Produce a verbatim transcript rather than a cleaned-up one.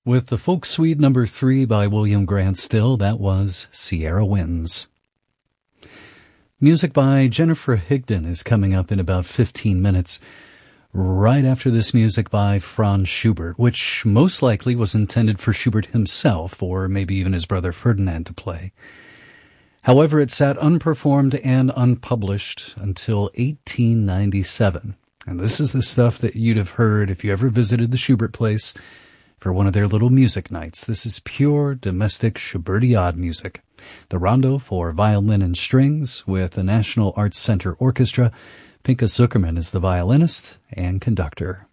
With the folk suite number three by William Grant Still, that was Sierra Winds. Music by Jennifer Higdon is coming up in about fifteen minutes. Right after this, music by Franz Schubert, which most likely was intended for Schubert himself, or maybe even his brother Ferdinand to play. However, it sat unperformed and unpublished until eighteen ninety-seven. And this is the stuff that you'd have heard if you ever visited the Schubert place for one of their little music nights. This is pure domestic Schubertiade music. The Rondo for violin and strings with the National Arts Center Orchestra. Pinka Zuckerman is the violinist and conductor.